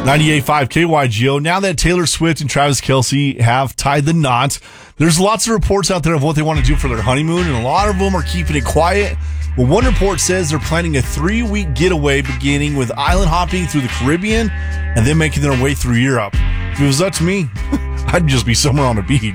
98.5 KYGO. Now that Taylor Swift and Travis Kelce have tied the knot, there's lots of reports out there of what they want to do for their honeymoon, and a lot of them are keeping it quiet. Well, one report says they're planning a 3-week getaway beginning with island hopping through the Caribbean and then making their way through Europe. If it was up to me, I'd just be somewhere on a beach.